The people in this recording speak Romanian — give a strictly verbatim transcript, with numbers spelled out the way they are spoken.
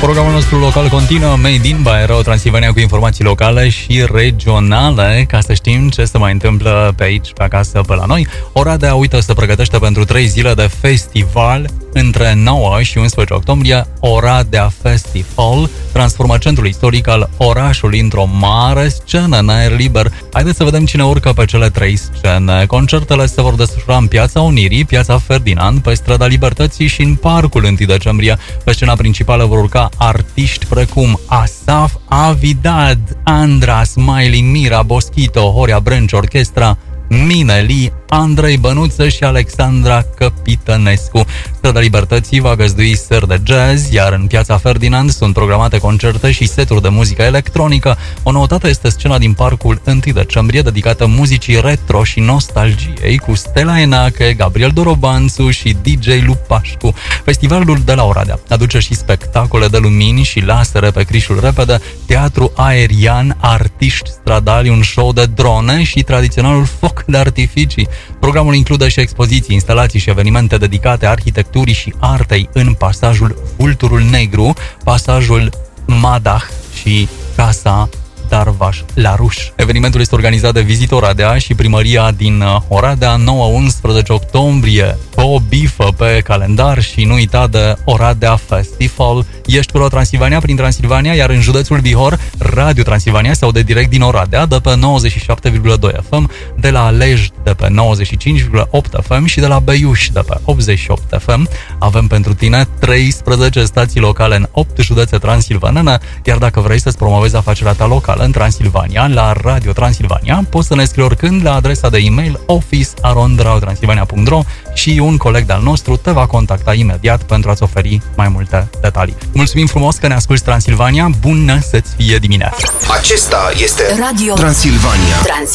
Programul nostru local continuă, Made in Baero, Transilvania, cu informații locale și regionale, ca să știm ce se mai întâmplă pe aici, pe acasă, pe la noi. Oradea, uită, se pregătește pentru trei zile de festival între nouă și unsprezece octombrie. Oradea Festival transformă centrul istoric al orașului într-o mare scenă în aer liber. Haideți să vedem cine urcă pe cele trei scene. Concertele se vor desfășura în Piața Unirii, Piața Ferdinand, pe Strada Libertății și în Parcul întâi decembrie. Pe scena principală vor urca artiști precum Asaf Avidad, Andra, Smiley, Mira, Boschito, Horia Brânci, Orchestra, Mineli, Andrei Bănuță și Alexandra Căpitănescu. Strada Libertății va găzdui seri de jazz, iar în Piața Ferdinand sunt programate concerte și seturi de muzică electronică. O noutate este scena din Parcul întâi decembrie, dedicată muzicii retro și nostalgiei, cu Stella Enache, Gabriel Dorobanțu și D J Lupașcu. Festivalul de la Oradea aduce și spectacole de lumini și lasere pe crișul repede, teatru aerian, artiști stradali, un show de drone și tradiționalul foc de artificii. Programul include și expoziții, instalații și evenimente dedicate arhitecturii și artei în pasajul Vulturul Negru, pasajul Madah și Casa Darvaș Laruș. Evenimentul este organizat de Visit Oradea și primăria din Oradea. nouă unsprezece octombrie, o bifă pe calendar și nu uita de Oradea Festival. Ești cu Transilvania prin Transilvania, iar în județul Bihor, Radio Transilvania se aude direct din Oradea, de pe nouăzeci și șapte virgulă doi F M, de la Lej de pe nouăzeci și cinci virgulă opt F M și de la Beiuș de pe optzeci și opt F M. Avem pentru tine treisprezece stații locale în opt județe transilvanene, iar dacă vrei să-ți promovezi afacerea ta locală în Transilvania, la Radio Transilvania, poți să ne scrii oricând la adresa de e-mail office arond radio transilvania punct ro și un coleg de-al nostru te va contacta imediat pentru a-ți oferi mai multe detalii. Mulțumim frumos că ne asculti, Transilvania, bună să-ți fie dimineața! Acesta este Radio Transilvania. Trans-